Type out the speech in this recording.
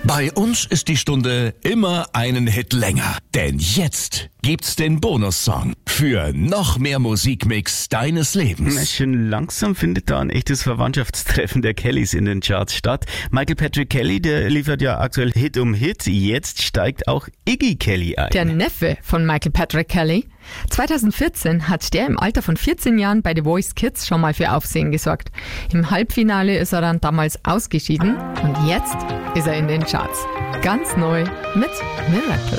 Bei uns ist die Stunde immer einen Hit länger. Denn jetzt gibt's den Bonussong für noch mehr Musikmix deines Lebens. Schon langsam findet da ein echtes Verwandtschaftstreffen der Kellys in den Charts statt. Michael Patrick Kelly, der liefert ja aktuell Hit um Hit. Jetzt steigt auch Iggy Kelly ein. Der Neffe von Michael Patrick Kelly. 2014 hat der im Alter von 14 Jahren bei The Voice Kids schon mal für Aufsehen gesorgt. Im Halbfinale ist er dann damals ausgeschieden und jetzt ist er in den Charts. Ganz neu mit Miracle.